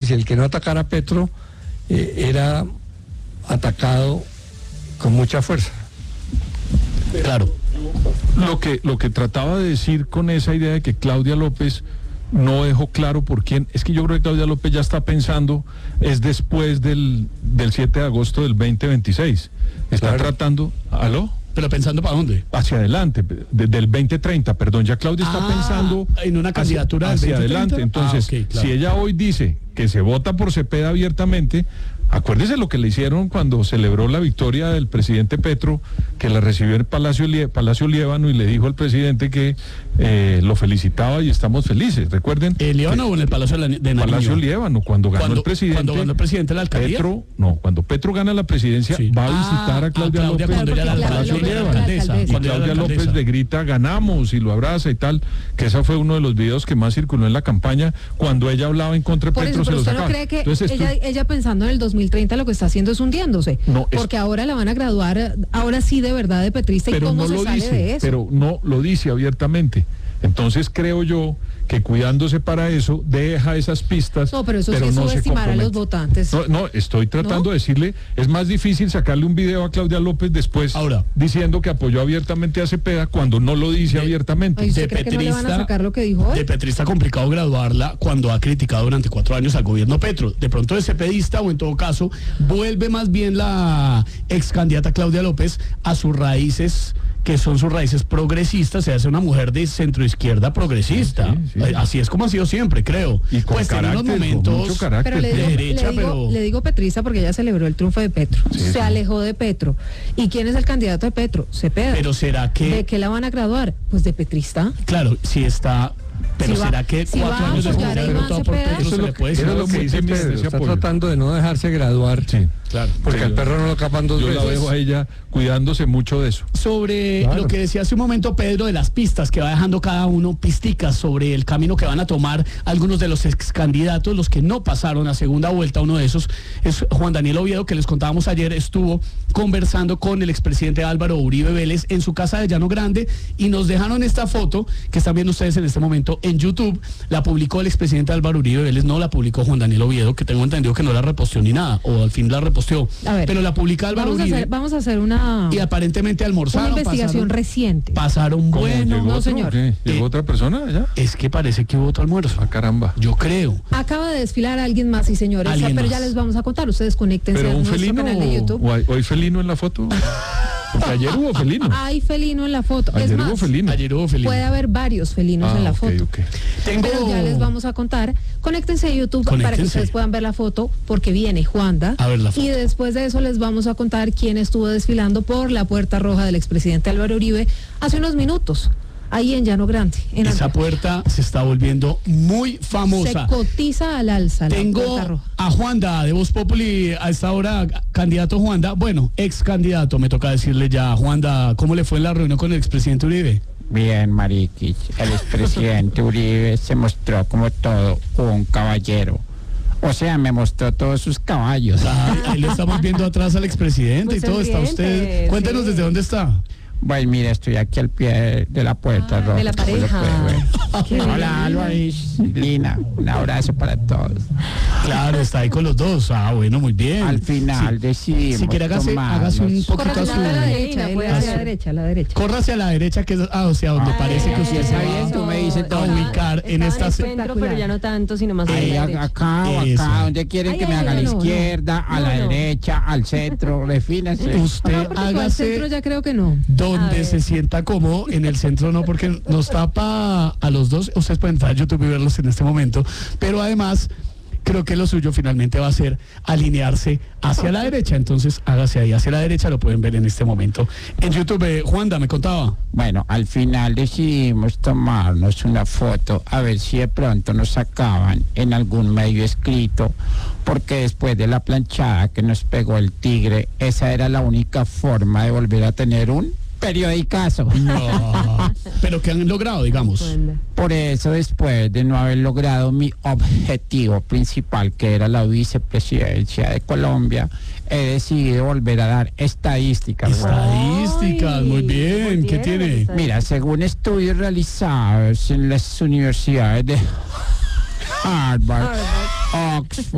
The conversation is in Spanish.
si el que no atacara a Petro era atacado con mucha fuerza. Claro. Lo que trataba de decir con esa idea de que Claudia López no dejó claro por quién, es que yo creo que Claudia López ya está pensando, es después del 7 de agosto del 2026. Está tratando, ¿aló? ¿Pero pensando para dónde? Hacia adelante, del 2030, perdón, ya Claudia está pensando en una candidatura hacia adelante. Entonces, okay, claro. Si ella hoy dice que se vota por Cepeda abiertamente, acuérdese lo que le hicieron cuando celebró la victoria del presidente Petro, que la recibió en Palacio Líbano y le dijo al presidente que lo felicitaba y estamos felices. Recuerden. ¿En Líbano o en el Palacio de Nariño? Palacio Líbano, cuando ganó el presidente. Cuando ganó el presidente la alcaldía. Cuando Petro gana la presidencia, va a visitar a Claudia López cuando ella era al Palacio Líbano. Y Claudia López le grita, ganamos, y lo abraza y tal, que ese fue uno de los videos que más circuló en la campaña, cuando ella hablaba en contra de Petro, se lo sacaba. ¿No cree que ella pensando en el 2030 lo que está haciendo es hundiéndose? Porque ahora la van a graduar, ahora sí de verdad de petrista, y cómo se sale de eso. Pero no lo dice abiertamente. Entonces creo yo que cuidándose para eso, deja esas pistas. No, pero eso sí es subestimar a los votantes. No, estoy tratando de decirle, es más difícil sacarle un video a Claudia López después diciendo que apoyó abiertamente a Cepeda cuando no lo dice abiertamente. ¿Usted cree que no le van a sacar lo que dijo hoy? De petrista complicado graduarla cuando ha criticado durante 4 años al gobierno Petro. De pronto de cepedista, o en todo caso, vuelve más bien la ex candidata Claudia López a sus raíces, que son sus raíces progresistas, se hace una mujer de centroizquierda progresista. Sí. Así es como ha sido siempre, creo. Y con carácter, unos momentos, con mucho carácter. Pero de derecha, le digo petrista porque ella celebró el triunfo de Petro. Se alejó de Petro. ¿Y quién es el candidato de Petro? Cepeda. Pero ¿será que...? ¿De qué la van a graduar? Pues de petrista. Claro, sí está... Pero si ¿será que 4 años después de haber votado por Petro se le puede decir? Eso es lo que dice Pedro, está tratando de no dejarse graduar. Sí, claro. Porque al perro no lo capan 2 veces. Yo la veo a ella cuidándose mucho de eso. Sobre lo que decía hace un momento Pedro, de las pistas que va dejando cada uno, pisticas sobre el camino que van a tomar algunos de los ex candidatos, los que no pasaron a segunda vuelta. Uno de esos es Juan Daniel Oviedo, que les contábamos ayer, estuvo conversando con el expresidente Álvaro Uribe Vélez en su casa de Llano Grande, y nos dejaron esta foto que están viendo ustedes en este momento en YouTube. La publicó el expresidente Álvaro Uribe Vélez, no la publicó Juan Daniel Oviedo, que tengo entendido que no la reposteó ni nada, o al fin la reposteó. Pero la publica Álvaro Uribe. Vamos a hacer una... Y aparentemente almorzaron. Una investigación reciente. Pasaron bueno. No, señor. ¿Llegó otra persona allá? Es que parece que hubo otro almuerzo. Ah, caramba. Yo creo. Acaba de desfilar alguien más, y señores, pero ya les vamos a contar. Ustedes conéctense a nuestro canal de YouTube. ¿O hay felino en la foto? Porque ayer hubo felino. Hay felino en la foto. Ayer hubo felino. Puede haber varios felinos en la foto. Pero ya les vamos a contar. Conéctense a YouTube para que ustedes puedan ver la foto, porque viene Juanda. A ver la foto. Y después de eso les vamos a contar quién estuvo desfilando por la puerta roja del expresidente Álvaro Uribe hace unos minutos, ahí en Llano Grande. Esa puerta se está volviendo muy famosa. Se cotiza al alza. Tengo la puerta roja. A Juanda de Voz Populi a esta hora, candidato Juanda, bueno, ex candidato, me toca decirle ya. Juanda, ¿cómo le fue en la reunión con el expresidente Uribe? Bien, Mariquis, el expresidente Uribe se mostró como todo un caballero. O sea, me mostró todos sus caballos. Ahí lo estamos viendo atrás al expresidente y todo. Está usted. Cuéntenos desde dónde está. Pues mire, estoy aquí al pie de la puerta roja. De la pareja. Hola, Luis, Lina, un abrazo para todos. Claro, está ahí con los dos. Bueno, muy bien. Al final decidimos. Si quiere, hágase un poquito a su... A la derecha. Corra hacia la derecha, que es hacia donde parece que usted se va tú me dices a ubicar en esta... el centro, pero ya no tanto, sino más ahí, acá o acá, donde quieren que me haga a la izquierda, a la derecha, al centro, defínase. Usted hágase... Al centro ya creo que no. Donde se sienta cómodo, en el centro no, porque nos tapa a los dos. Ustedes pueden entrar a YouTube y verlos en este momento, pero además creo que lo suyo finalmente va a ser alinearse hacia la derecha. Entonces hágase ahí hacia la derecha, lo pueden ver en este momento en YouTube. Juanda, me contaba. Bueno, al final decidimos tomarnos una foto, a ver si de pronto nos sacaban en algún medio escrito, porque después de la planchada que nos pegó el tigre, esa era la única forma de volver a tener un periodicazo. No, pero ¿qué han logrado, digamos? Por eso, después de no haber logrado mi objetivo principal, que era la vicepresidencia de Colombia, he decidido volver a dar estadísticas. Estadísticas, muy bien. ¿Qué tiene? Mira, según estudios realizados en las universidades de Harvard, Oxford,